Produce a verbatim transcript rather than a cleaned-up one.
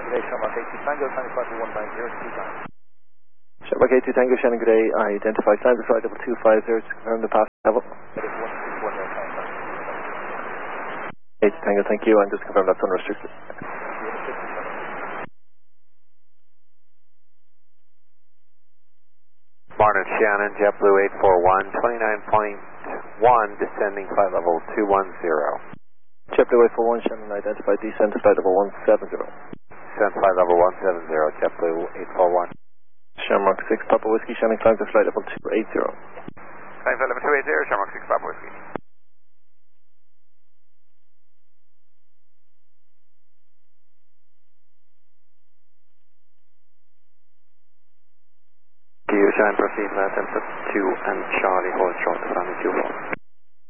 Today, Shamrock eight two Tango, Tango flight level one nine zero, two times. Shamrock eight two Tango, Shannon, good day. I identify climb to flight level two five zero to confirm the pass level. eight two Tango, thank you, and just confirm that's unrestricted. Barnard Shannon, JetBlue eight four one, twenty-nine point one, descending flight level two one zero. JetBlue eight four one, Shannon, identified descent to flight level one seven zero. Descent flight level one seven zero, JetBlue eight four one. Shamrock six, Papa Whiskey, Shannon, climb to flight level two eight zero. Climb flight level two eight zero, Shamrock six, Papa Whiskey. You shine proceed left, Delta two and Charlie, hold short, Sunny two four.